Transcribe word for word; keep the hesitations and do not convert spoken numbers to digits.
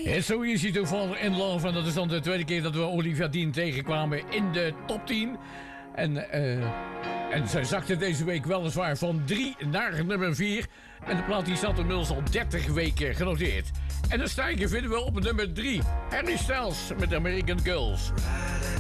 It's so easy to fall in love. En dat is dan de tweede keer dat we Olivia Dean tegenkwamen in de top tien. En, uh, en zij zakte deze week weliswaar van drie naar nummer vier. En de plaat die staat inmiddels al dertig weken genoteerd. En de stijger vinden we op nummer drie. Harry Styles met American Girls.